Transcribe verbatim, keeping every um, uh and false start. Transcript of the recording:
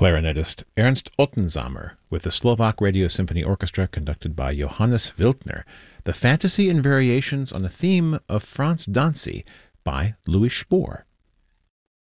clarinetist Ernst Ottensamer with the Slovak Radio Symphony Orchestra conducted by Johannes Wilkner, the fantasy and variations on the theme of Franz Dancy by Louis Spohr.